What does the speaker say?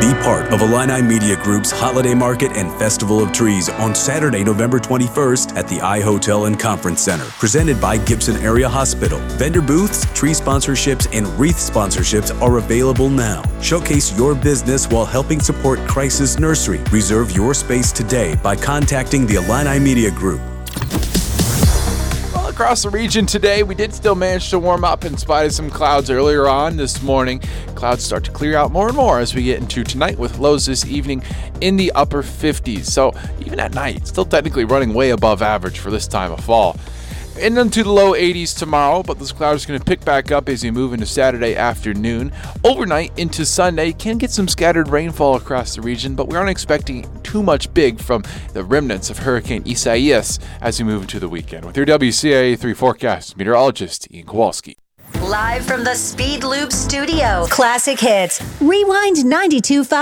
Be part of Illini Media Group's Holiday Market and Festival of Trees on Saturday, November 21st at the iHotel and Conference Center, presented by Gibson Area Hospital. Vendor booths, tree sponsorships, and wreath sponsorships are available now. Showcase your business while helping support Crisis Nursery. Reserve your space today by contacting the Illini Media Group. Across the region today, we did still manage to warm up in spite of some clouds earlier on this morning. Clouds start to clear out more and more as we get into tonight, with lows this evening in the upper 50s. So even at night, still technically running way above average for this time of fall. And into the low 80s tomorrow, but those clouds are going to pick back up as we move into Saturday afternoon. Overnight into Sunday, can get some scattered rainfall across the region, but we aren't expecting too much big from the remnants of Hurricane Isaias as we move into the weekend. With your WCIA 3 forecast, meteorologist Ian Kowalski. Live from the Speed Loop studio. Classic Hits. Rewind 92.5.